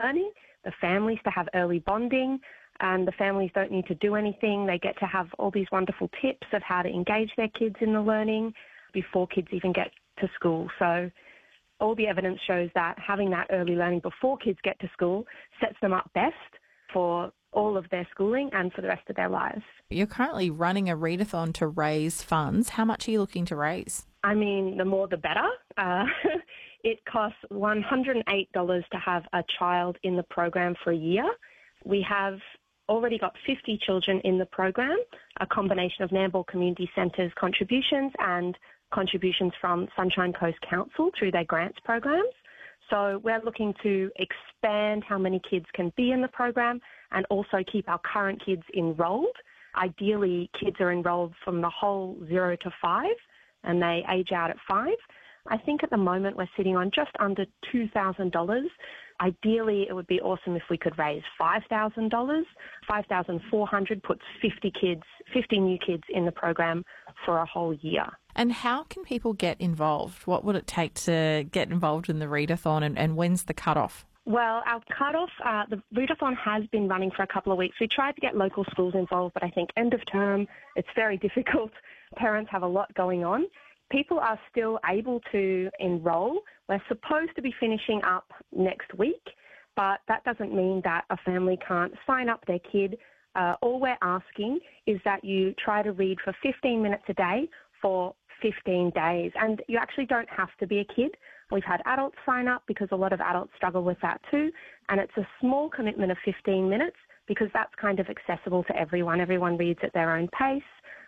learning, the families to have early bonding, and the families don't need to do anything. They get to have all these wonderful tips of how to engage their kids in the learning before kids even get to school. So all the evidence shows that having that early learning before kids get to school sets them up best for all of their schooling and for the rest of their lives. You're currently running a readathon to raise funds. How much are you looking to raise? I mean, the more the better. It costs $108 to have a child in the program for a year. We have already got 50 children in the program, a combination of Nambour Community Centre's contributions and contributions from Sunshine Coast Council through their grants programs. So we're looking to expand how many kids can be in the program and also keep our current kids enrolled. Ideally, kids are enrolled from the whole 0 to 5 and they age out at 5. I think at the moment we're sitting on just under $2,000. Ideally, it would be awesome if we could raise $5,000. $5,400 puts 50 new kids in the program for a whole year. And how can people get involved? What would it take to get involved in the readathon, and when's the cut-off? Well, our cut-off, the readathon has been running for a couple of weeks. We tried to get local schools involved, but I think end of term, it's very difficult. Parents have a lot going on. People are still able to enrol. We're supposed to be finishing up next week, but that doesn't mean that a family can't sign up their kid. All we're asking is that you try to read for 15 minutes a day for 15 days. And you actually don't have to be a kid. We've had adults sign up because a lot of adults struggle with that too. And it's a small commitment of 15 minutes because that's kind of accessible to everyone. Everyone reads at their own pace.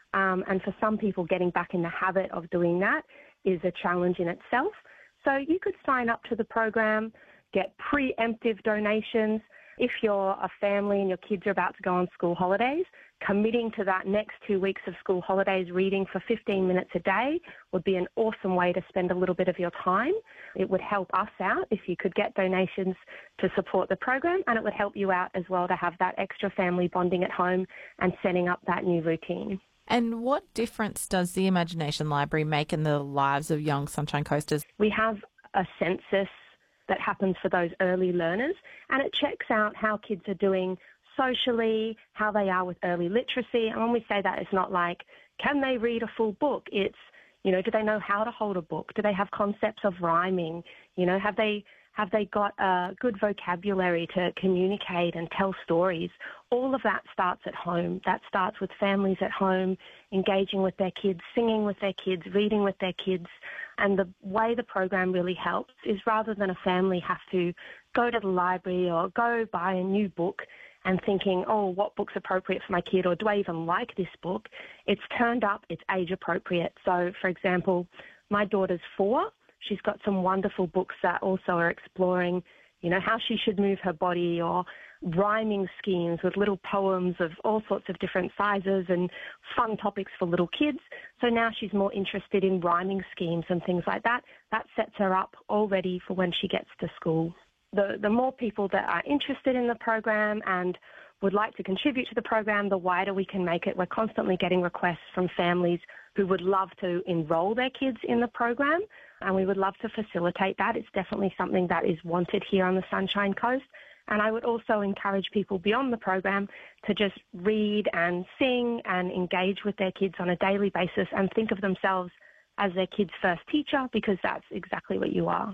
And for some people, getting back in the habit of doing that is a challenge in itself. So you could sign up to the program, get preemptive donations. If you're a family and your kids are about to go on school holidays, committing to that next 2 weeks of school holidays reading for 15 minutes a day would be an awesome way to spend a little bit of your time. It would help us out if you could get donations to support the program, and it would help you out as well to have that extra family bonding at home and setting up that new routine. And what difference does the Imagination Library make in the lives of young Sunshine Coasters? We have a census that happens for those early learners, and it checks out how kids are doing socially, how they are with early literacy. And when we say that, it's not like, can they read a full book? It's, do they know how to hold a book? Do they have concepts of rhyming? Have they got a good vocabulary to communicate and tell stories? All of that starts at home. That starts with families at home, engaging with their kids, singing with their kids, reading with their kids. And the way the program really helps is rather than a family have to go to the library or go buy a new book and thinking, oh, what book's appropriate for my kid, or do I even like this book? It's turned up, it's age appropriate. So, for example, my daughter's 4. She's got some wonderful books that also are exploring, how she should move her body, or rhyming schemes with little poems of all sorts of different sizes and fun topics for little kids. So now she's more interested in rhyming schemes and things like that. That sets her up already for when she gets to school. The more people that are interested in the program and would like to contribute to the program, the wider we can make it. We're constantly getting requests from families who would love to enrol their kids in the program, and we would love to facilitate that. It's definitely something that is wanted here on the Sunshine Coast. And I would also encourage people beyond the program to just read and sing and engage with their kids on a daily basis and think of themselves as their kids' first teacher, because that's exactly what you are.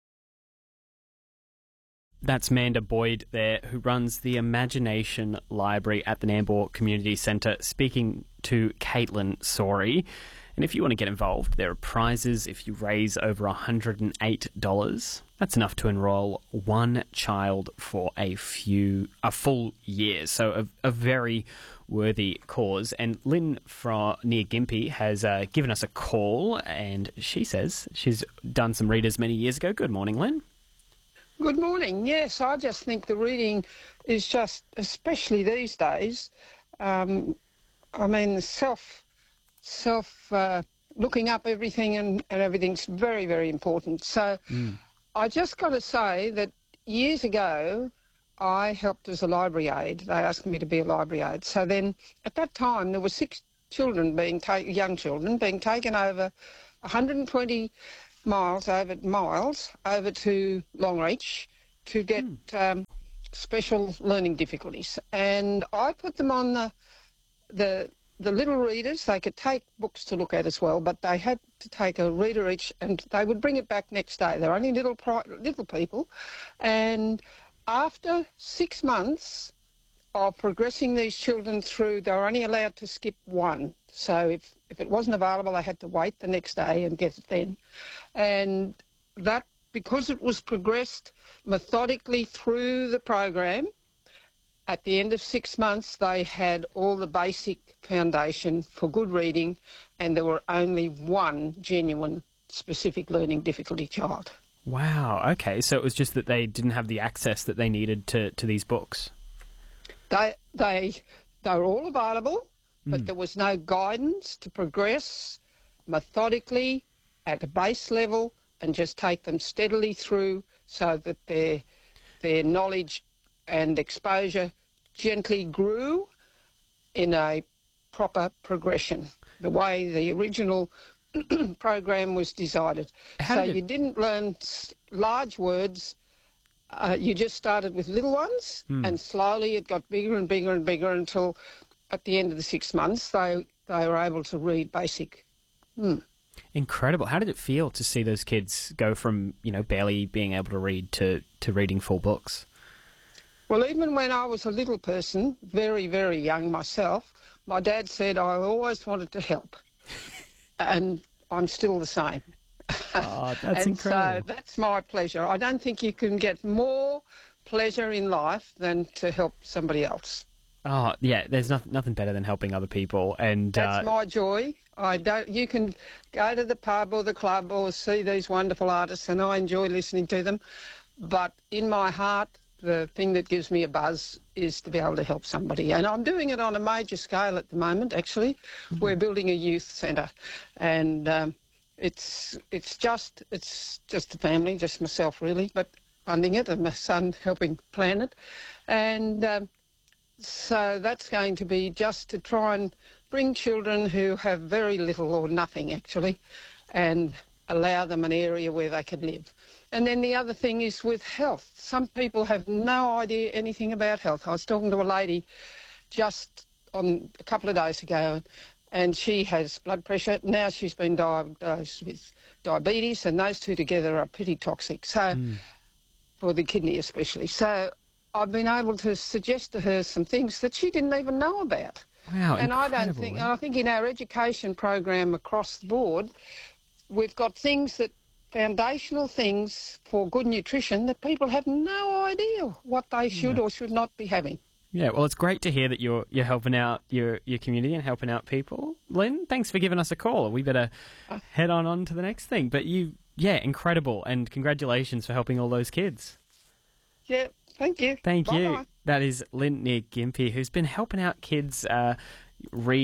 That's Manda Boyd there, who runs the Imagination Library at the Nambour Community Centre, speaking to Caitlin Sorey. And if you want to get involved, there are prizes if you raise over $108. That's enough to enrol one child for a full year. So a very worthy cause. And Lynn from near Gympie has given us a call, and she says she's done some readers many years ago. Good morning, Lynn. Good morning. Yes, I just think the reading is just, especially these days, looking up everything and everything's very, very important. So I just got to say that years ago I helped as a library aide. They asked me to be a library aide. So then at that time there were 6 children young children being taken over 120 miles over to Longreach to get special learning difficulties. And I put them on the little readers. They could take books to look at as well, but they had to take a reader each, and they would bring it back next day. They're only little people. And after 6 months of progressing these children through, they were only allowed to skip one. So if it wasn't available, they had to wait the next day and get it then. And that, because it was progressed methodically through the program, at the end of 6 months, they had all the basic foundation for good reading, and there were only one genuine specific learning difficulty child. Wow, okay. So it was just that they didn't have the access that they needed to these books. They were all available, but there was no guidance to progress methodically at a base level and just take them steadily through so that their knowledge and exposure gently grew in a proper progression, the way the original program was decided. You didn't learn large words. You just started with little ones, and slowly it got bigger and bigger and bigger until at the end of the 6 months they were able to read basic. Incredible. How did it feel to see those kids go from, barely being able to read to reading full books? Well, even when I was a little person, very, very young myself, my dad said I always wanted to help. And I'm still the same. Oh, that's incredible. So that's my pleasure. I don't think you can get more pleasure in life than to help somebody else. Oh, yeah, there's nothing better than helping other people. And that's my joy. You can go to the pub or the club or see these wonderful artists, and I enjoy listening to them. But in my heart, the thing that gives me a buzz is to be able to help somebody. And I'm doing it on a major scale at the moment, actually. We're building a youth centre, and it's just a family, just myself really, but funding it, and my son helping plan it. And so that's going to be just to try and bring children who have very little or nothing actually, and allow them an area where they can live. And then the other thing is with health. Some people have no idea anything about health. I was talking to a lady just on a couple of days ago, and she has blood pressure. Now she's been diagnosed with diabetes, and those two together are pretty toxic, so for the kidney especially. So I've been able to suggest to her some things that she didn't even know about. Wow, and incredible. I think in our education program across the board, we've got things that foundational things for good nutrition that people have no idea what they should or should not be having. Yeah, well, it's great to hear that you're helping out your community and helping out people. Lynn, thanks for giving us a call. We better head on to the next thing. But incredible, and congratulations for helping all those kids. Yeah, thank you. Thank you. Bye-bye. That is Lynn Gympie, who's been helping out kids read